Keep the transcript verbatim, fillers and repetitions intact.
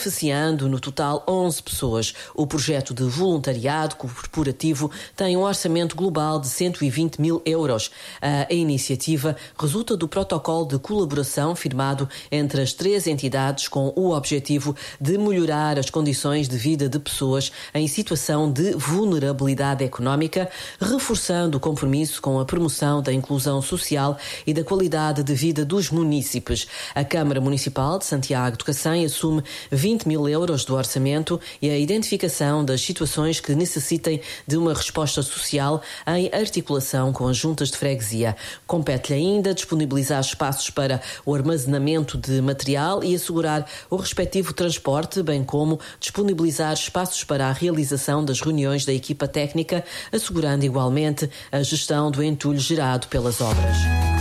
beneficiando no total onze pessoas. O projeto de voluntariado corporativo tem um orçamento global de cento e vinte mil euros. A iniciativa resulta do protocolo de colaboração firmado entre as três entidades com o objetivo de melhorar as condições de vida de pessoas em situação de vulnerabilidade económica, reforçando o compromisso com a promoção da inclusão social e da qualidade de vida dos munícipes. A Câmara Municipal de Santiago de Cacém assume vinte mil euros do orçamento e a identificação das situações que necessitem de uma resposta social em articulação com as juntas de freguesia. Compete-lhe ainda disponibilizar espaços para o armazenamento de material e assegurar o respectivo transporte, bem como disponibilizar espaços para a realização das reuniões da equipa técnica, assegurando igualmente a gestão do entulho gerado pelas obras.